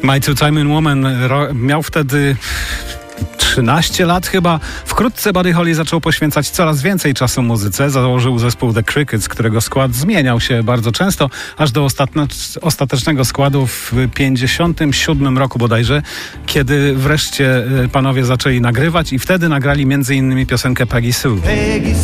My Two-Timing Woman miał wtedy 13 lat chyba. Wkrótce Buddy Holly zaczął poświęcać coraz więcej czasu muzyce. Założył zespół The Crickets, którego skład zmieniał się bardzo często, aż do ostatecznego składu w 1957 roku bodajże, kiedy wreszcie panowie zaczęli nagrywać i wtedy nagrali m.in. piosenkę Peggy Sue.